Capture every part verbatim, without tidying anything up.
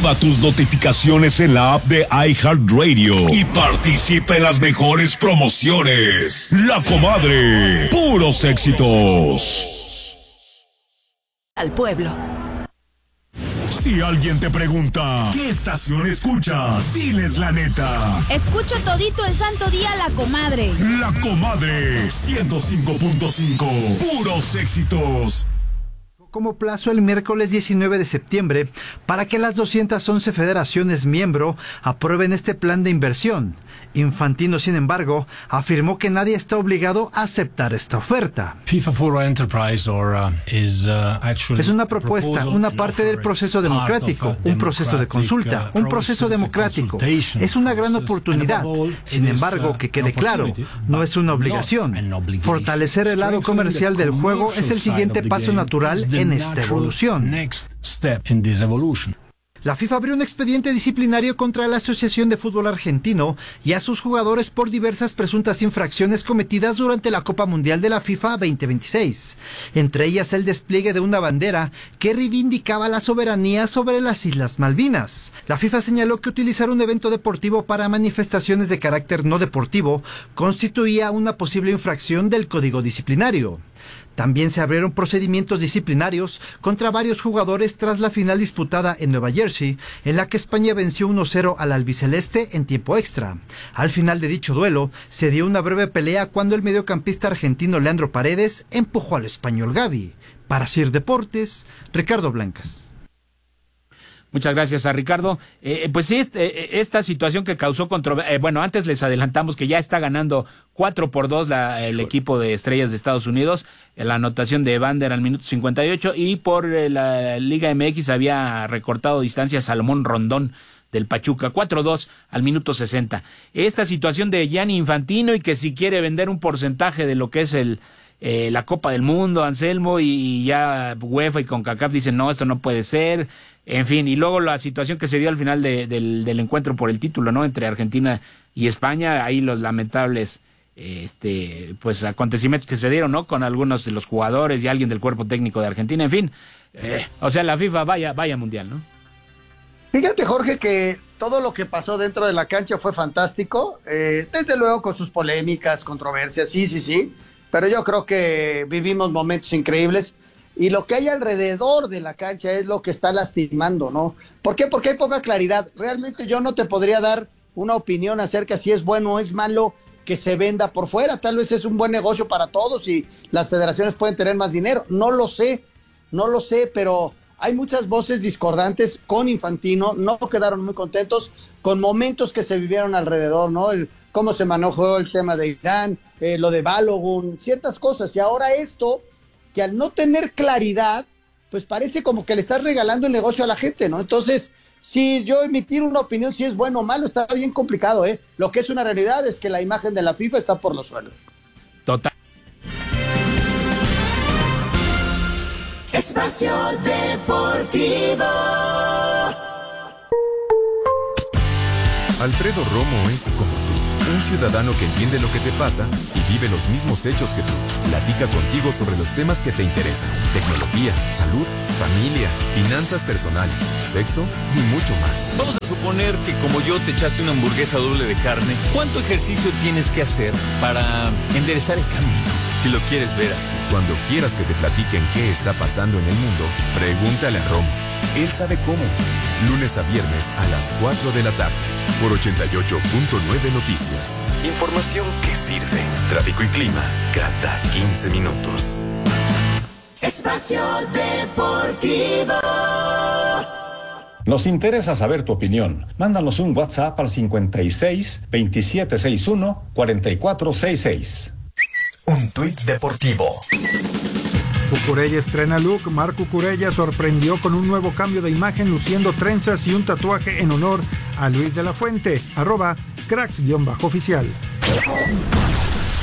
Activa tus notificaciones en la app de iHeartRadio y participa en las mejores promociones. La Comadre, puros éxitos. Al pueblo. Si alguien te pregunta, ¿qué estación escuchas? Diles la neta. Escucho todito el santo día La Comadre. La Comadre, ciento cinco punto cinco, puros éxitos. Como plazo el miércoles diecinueve de septiembre para que las doscientas once federaciones miembro aprueben este plan de inversión. Infantino, sin embargo, afirmó que nadie está obligado a aceptar esta oferta. FIFA for Enterprise or, uh, is, uh, actually es una propuesta, una parte del proceso democrático, un proceso de consulta, un proceso democrático. Es una gran oportunidad. Sin embargo, que quede claro, no es una obligación. Fortalecer el lado comercial del juego es el siguiente paso natural en esta evolución. La FIFA abrió un expediente disciplinario contra la Asociación de Fútbol Argentino y a sus jugadores por diversas presuntas infracciones cometidas durante la Copa Mundial de la FIFA veinte veintiséis, entre ellas el despliegue de una bandera que reivindicaba la soberanía sobre las Islas Malvinas. La FIFA señaló que utilizar un evento deportivo para manifestaciones de carácter no deportivo constituía una posible infracción del Código Disciplinario. También se abrieron procedimientos disciplinarios contra varios jugadores tras la final disputada en Nueva Jersey, en la que España venció uno cero al albiceleste en tiempo extra. Al final de dicho duelo, se dio una breve pelea cuando el mediocampista argentino Leandro Paredes empujó al español Gavi. Para Sir Deportes, Ricardo Blancas. Muchas gracias a Ricardo. Eh, pues sí, este, esta situación que causó controversia, eh, bueno, antes les adelantamos que ya está ganando cuatro por dos la, el equipo de Estrellas de Estados Unidos, la anotación de Evander al minuto cincuenta y ocho, y por eh, la Liga M X había recortado distancia Salomón Rondón del Pachuca, cuatro dos al minuto sesenta. Esta situación de Gianni Infantino y que si quiere vender un porcentaje de lo que es el Eh, la Copa del Mundo, Anselmo, y, y ya UEFA y CONCACAF dicen no, esto no puede ser, en fin, y luego la situación que se dio al final de, del, del encuentro por el título, ¿no?, entre Argentina y España, ahí los lamentables este pues acontecimientos que se dieron, ¿no?, con algunos de los jugadores y alguien del cuerpo técnico de Argentina, en fin, eh, o sea, la FIFA vaya, vaya mundial, ¿no? Fíjate, Jorge, que todo lo que pasó dentro de la cancha fue fantástico, eh, desde luego con sus polémicas, controversias, sí, sí, sí, pero yo creo que vivimos momentos increíbles y lo que hay alrededor de la cancha es lo que está lastimando, ¿no? ¿Por qué? Porque hay poca claridad. Realmente yo no te podría dar una opinión acerca si es bueno o es malo que se venda por fuera. Tal vez es un buen negocio para todos y las federaciones pueden tener más dinero. No lo sé, no lo sé, pero hay muchas voces discordantes con Infantino, no quedaron muy contentos con momentos que se vivieron alrededor, ¿no? El, cómo se manejó el tema de Irán, eh, lo de Balogun, ciertas cosas. Y ahora esto, que al no tener claridad, pues parece como que le estás regalando el negocio a la gente, ¿no? Entonces, si yo emitir una opinión si es bueno o malo, está bien complicado, ¿eh? Lo que es una realidad es que la imagen de la FIFA está por los suelos. Total. Espacio Deportivo. Alfredo Romo es como tú, un ciudadano que entiende lo que te pasa y vive los mismos hechos que tú. Platica contigo sobre los temas que te interesan: tecnología, salud, familia, finanzas personales, sexo y mucho más. Vamos a suponer que como yo te echaste una hamburguesa doble de carne. ¿Cuánto ejercicio tienes que hacer para enderezar el camino? Si lo quieres ver así. Cuando quieras que te platiquen qué está pasando en el mundo, pregúntale a Romo. Él sabe cómo. Lunes a viernes a las cuatro de la tarde. Por ochenta y ocho punto nueve Noticias. Información que sirve. Tráfico y clima cada quince minutos. Espacio Deportivo. Nos interesa saber tu opinión. Mándanos un WhatsApp al cincuenta y seis, veintisiete sesenta y uno, cuarenta y cuatro sesenta y seis. Un tuit deportivo. Cucurella estrena look. Marc Cucurella sorprendió con un nuevo cambio de imagen luciendo trenzas y un tatuaje en honor a Luis de la Fuente. Arroba cracks-oficial.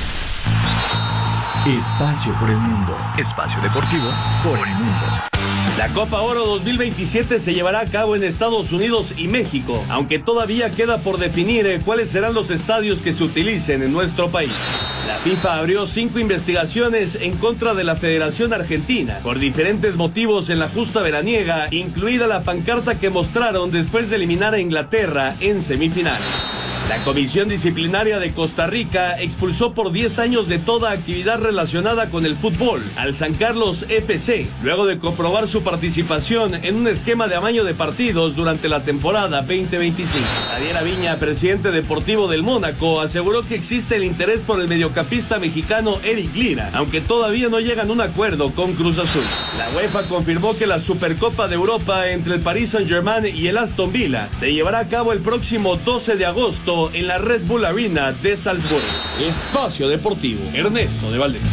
Espacio por el mundo. Espacio deportivo por el mundo. La Copa Oro dos mil veintisiete se llevará a cabo en Estados Unidos y México, aunque todavía queda por definir eh, cuáles serán los estadios que se utilicen en nuestro país. La FIFA abrió cinco investigaciones en contra de la Federación Argentina por diferentes motivos en la justa veraniega, incluida la pancarta que mostraron después de eliminar a Inglaterra en semifinales. La Comisión Disciplinaria de Costa Rica expulsó por diez años de toda actividad relacionada con el fútbol al San Carlos F C, luego de comprobar su participación en un esquema de amaño de partidos durante la temporada veinte veinticinco. Javier Aviña, presidente deportivo del Mónaco, aseguró que existe el interés por el mediocampista mexicano Eric Lira, aunque todavía no llegan a un acuerdo con Cruz Azul. La UEFA confirmó que la Supercopa de Europa entre el Paris Saint-Germain y el Aston Villa se llevará a cabo el próximo doce de agosto en la Red Bull Arena de Salzburgo. Espacio Deportivo, Ernesto de Valdés.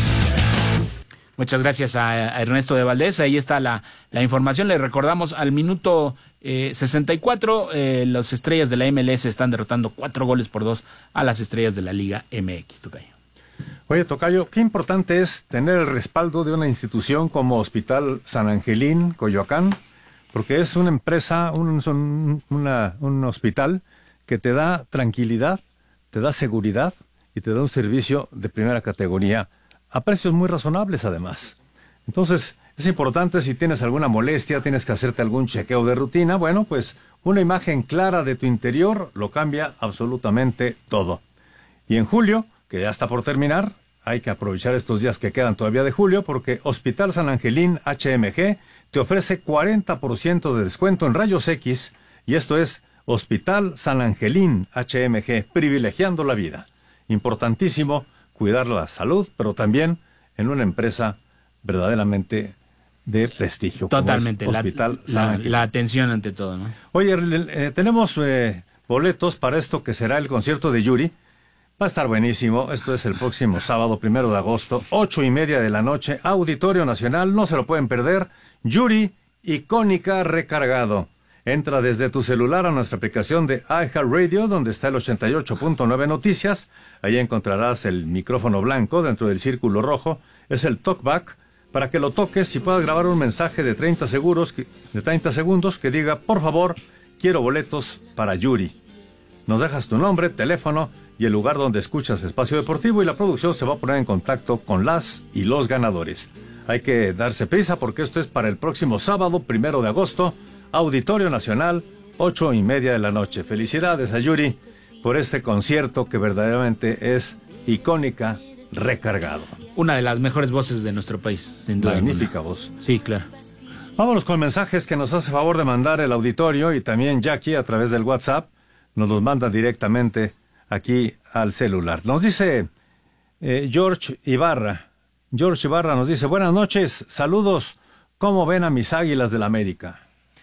Muchas gracias a Ernesto de Valdés. Ahí está la, la información. Le recordamos al minuto eh, sesenta y cuatro, eh, las estrellas de la M L S están derrotando cuatro goles por dos a las estrellas de la Liga M X. Tocayo. Oye, Tocayo, qué importante es tener el respaldo de una institución como Hospital San Angelín, Coyoacán, porque es una empresa, un, un, una, un hospital que te da tranquilidad, te da seguridad y te da un servicio de primera categoría a precios muy razonables además. Entonces, es importante si tienes alguna molestia, tienes que hacerte algún chequeo de rutina, bueno, pues una imagen clara de tu interior lo cambia absolutamente todo. Y en julio, que ya está por terminar, hay que aprovechar estos días que quedan todavía de julio porque Hospital San Angelín H M G te ofrece cuarenta por ciento de descuento en rayos X y esto es Hospital San Angelín H M G, privilegiando la vida. Importantísimo cuidar la salud, pero también en una empresa verdaderamente de prestigio. Totalmente, como es Hospital la, San la, Angelín. la atención ante todo, ¿no? Oye, eh, tenemos eh, boletos para esto que será el concierto de Yuri. Va a estar buenísimo. Esto es el próximo sábado, primero de agosto, ocho y media de la noche, Auditorio Nacional. No se lo pueden perder. Yuri, icónica, recargado. Entra desde tu celular a nuestra aplicación de iHeartRadio, donde está el ochenta y ocho punto nueve Noticias. Ahí encontrarás el micrófono blanco dentro del círculo rojo. Es el talkback, para que lo toques y puedas grabar un mensaje de treinta, seguros, de treinta segundos que diga, por favor, quiero boletos para Yuri. Nos dejas tu nombre, teléfono y el lugar donde escuchas Espacio Deportivo y la producción se va a poner en contacto con las y los ganadores. Hay que darse prisa porque esto es para el próximo sábado, primero de agosto, Auditorio Nacional, ocho y media de la noche. Felicidades a Yuri por este concierto que verdaderamente es icónica, recargado. Una de las mejores voces de nuestro país, sin duda. Magnífica voz. Sí, claro. Vámonos con mensajes que nos hace favor de mandar el auditorio y también Jackie a través del WhatsApp. Nos los manda directamente aquí al celular. Nos dice eh, George Ibarra. George Ibarra nos dice, buenas noches, saludos. ¿Cómo ven a mis Águilas del América?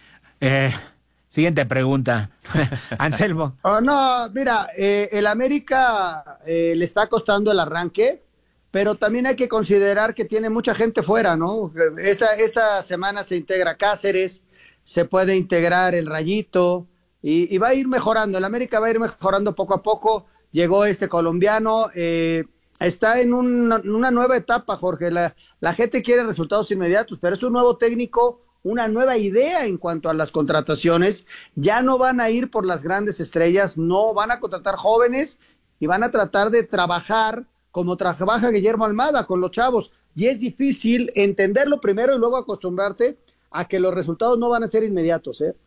Eh, siguiente pregunta. Anselmo. Oh, no, mira, eh, el América eh, le está costando el arranque, pero también hay que considerar que tiene mucha gente fuera, ¿no? Esta, esta semana se integra Cáceres, se puede integrar el Rayito y, y va a ir mejorando. El América va a ir mejorando poco a poco. Llegó este colombiano, eh, está en una, una nueva etapa, Jorge. La, la gente quiere resultados inmediatos, pero es un nuevo técnico, una nueva idea en cuanto a las contrataciones. Ya no van a ir por las grandes estrellas, no van a contratar jóvenes y van a tratar de trabajar como trabaja Guillermo Almada con los chavos. Y es difícil entenderlo primero y luego acostumbrarte a que los resultados no van a ser inmediatos, ¿eh?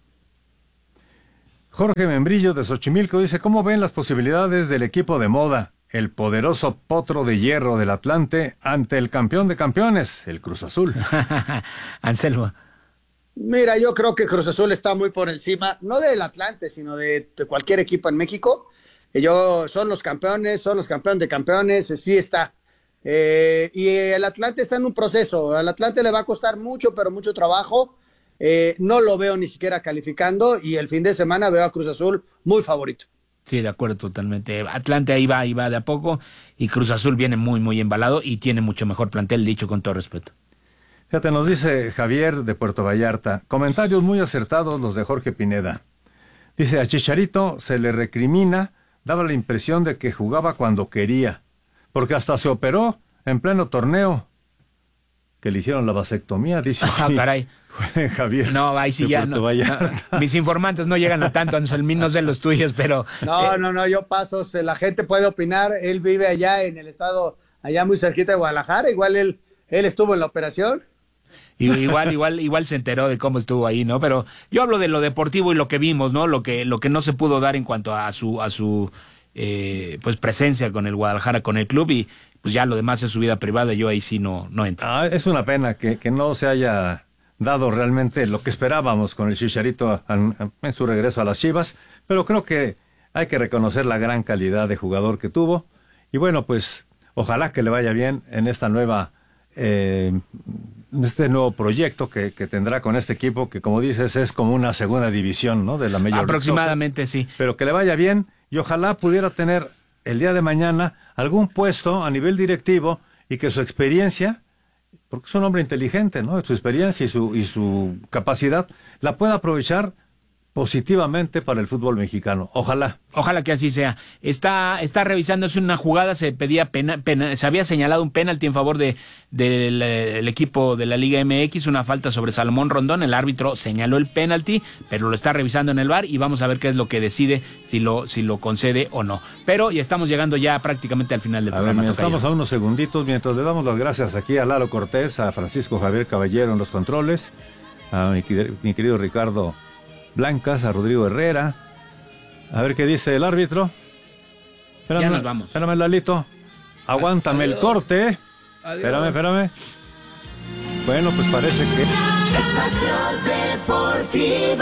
Jorge Membrillo de Xochimilco dice, ¿cómo ven las posibilidades del equipo de moda, el poderoso potro de hierro del Atlante, ante el campeón de campeones, el Cruz Azul? Anselmo. Mira, yo creo que Cruz Azul está muy por encima, no del Atlante, sino de, de cualquier equipo en México. Ellos son los campeones, son los campeones de campeones, sí está. Eh, y el Atlante está en un proceso. Al Atlante le va a costar mucho, pero mucho trabajo. Eh, no lo veo ni siquiera calificando y el fin de semana veo a Cruz Azul muy favorito. Sí, de acuerdo totalmente. Atlante ahí va, ahí va de a poco y Cruz Azul viene muy, muy embalado y tiene mucho mejor plantel, dicho con todo respeto. Fíjate, nos dice Javier de Puerto Vallarta, comentarios muy acertados los de Jorge Pineda. Dice, a Chicharito se le recrimina, daba la impresión de que jugaba cuando quería, porque hasta se operó en pleno torneo. que le hicieron la vasectomía, dice. Ah, caray. Javier. No, ahí sí ya. No, no, mis informantes no llegan a tanto, no sé los tuyos, pero. No, eh, no, no, yo paso. La gente puede opinar. Él vive allá en el estado, allá muy cerquita de Guadalajara. Igual él, él estuvo en la operación. Y igual, igual, igual se enteró de cómo estuvo ahí, ¿no? Pero yo hablo de lo deportivo y lo que vimos, ¿no? Lo que, lo que no se pudo dar en cuanto a su, a su, eh, pues presencia con el Guadalajara, con el club, y pues ya lo demás es su vida privada. Yo ahí sí no, no entro. Ah, es una pena que, que no se haya dado realmente lo que esperábamos con el Chicharito en, en su regreso a las Chivas, pero creo que hay que reconocer la gran calidad de jugador que tuvo, y bueno, pues ojalá que le vaya bien en esta nueva, eh, este nuevo proyecto que, que tendrá con este equipo, que como dices es como una segunda división, ¿no? De la Major League Soccer. Aproximadamente, sí. Pero que le vaya bien, y ojalá pudiera tener el día de mañana algún puesto a nivel directivo, y que su experiencia, porque es un hombre inteligente, ¿no? Su experiencia y su, y su capacidad la pueda aprovechar positivamente para el fútbol mexicano. Ojalá. Ojalá que así sea. Está, está revisándose una jugada, se pedía pena, pena, se había señalado un penalti en favor de del el equipo de la Liga M X, una falta sobre Salomón Rondón. El árbitro señaló el penalti, pero lo está revisando en el V A R y vamos a ver qué es lo que decide, si lo, si lo concede o no. Pero ya estamos llegando ya prácticamente al final del a programa. Ver, estamos a unos segunditos mientras le damos las gracias aquí a Lalo Cortés, a Francisco Javier Caballero en los controles, a mi, mi querido Ricardo Blancas, a Rodrigo Herrera. A ver qué dice el árbitro. Espérame, ya nos vamos. Espérame, Lalito. Aguántame Adiós. El corte. Adiós. Espérame, espérame. Bueno, pues parece que... Espacio Deportivo.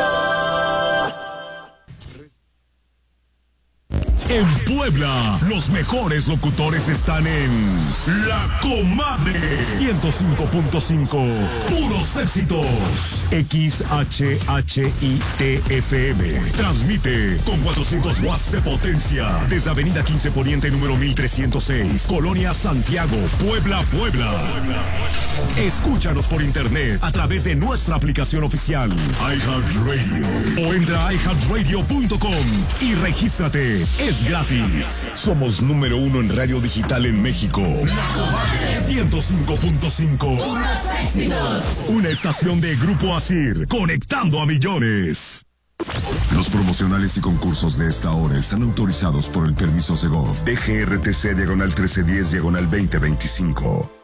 En Puebla, los mejores locutores están en La Comadre ciento cinco punto cinco. Puros éxitos. X H H I T F M. Transmite con cuatrocientos watts de potencia desde Avenida quince Poniente número mil trescientos seis, Colonia Santiago, Puebla, Puebla. Escúchanos por internet a través de nuestra aplicación oficial iHeartRadio o entra a i heart radio punto com y regístrate. Es gratis. Somos número uno en radio digital en México. La Comadre ciento cinco punto cinco. Unos éxitos. Una estación de Grupo Asir, conectando a millones. Los promocionales y concursos de esta hora están autorizados por el permiso Segov D G R T C diagonal trece diez diagonal veinte veinticinco.